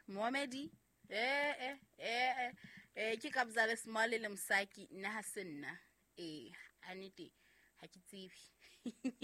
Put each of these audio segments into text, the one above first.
Mohamedi ke Kabza le Small le Msaki nna ha se nna anite ha ke tsibi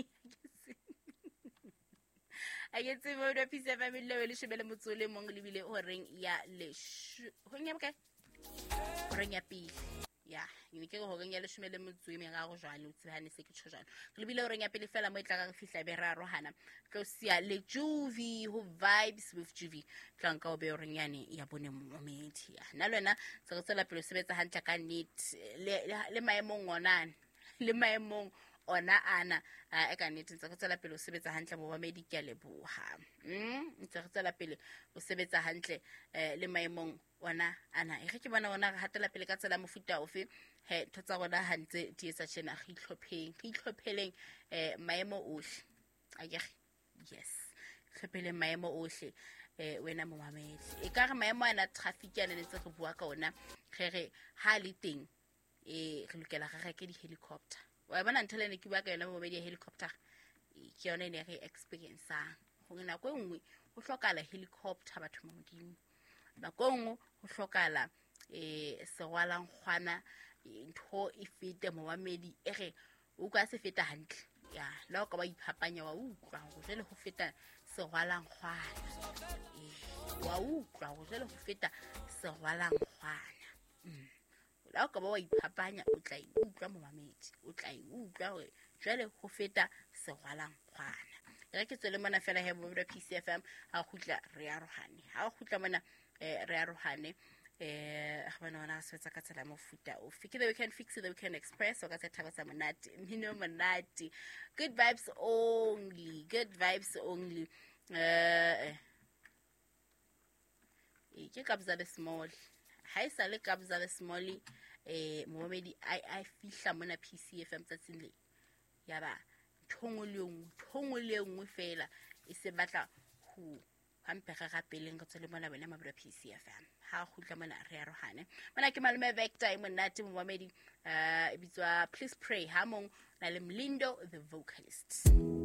a ke tsebe o re pisa family le shebele motsole mong le bile o reng ya le ho nya bokae o reng ya pele ya ke go reng ya le shemele motswe me ga go jwale o tsebane se ke tshojana le bile o reng ya pele fela mo itla ka fihla be ra rohana tlo sia le Juvi ho vibes with Juvi tlanka o be o reng yane ya bone Mohamedi ya na lena se go tsela pele sebetsa hantla ka net le maemong onana le maemong ona ana e ka nnete ntse go tsela pele o sebetsa hantle Mohamedi ke a leboha ntse go tsela pele o sebetsa hantle le maemong ona ana e ke bona ona ga hatela pele ka tsela mofuta ofe thotsa gona hantse di etsa tshena go itlhopheng maemo ohle a ke yes tlhophele maemo ohle wena Mohamedi e ka re maemo ana traffic yana le tse go bua ka ona ge ha le teng re lokela ga ke di helicopter wa bona nthelene ke bua ka yona Mohamedi ya helicopter ke yona ne re experience go ngena go nngwe go hlokala helicopter batho mo modimo ba gongwe go hlokala segwalang gwana ntho e fete Mohamedi ege o ka se feta hantle ya la o ka ba iphapanya wa utlwa go jele go feta segwalang gwana wa utlwa go jele go feta segwalang gwana la o ka ba wa iphapanya o tla utlwa Mohamedi o tla utlwa gore jwale go feta segwalang gwana re ke tswele mona fela he bo PCFM ha khutla re a rohane ha khutla mona re a rohane ga bana ona swetsa ka tsela mo futa o fike the weekend fix the weekend express o ka tsa thaba sa monate mino monate good vibes only ke Kabza the Small ha isa le Kabza the Small Mohamedi I fihla mona PCFM tsatsing le ya ba thongo le nngwe fela e se batla ho hampega ga peleng go tsele mona bana mabura PCFM ha khutla mona re a rohane mona ke Malome Vector monate Mohamedi e bitswa Please Pray ha mong na le Mlindo the vocalist.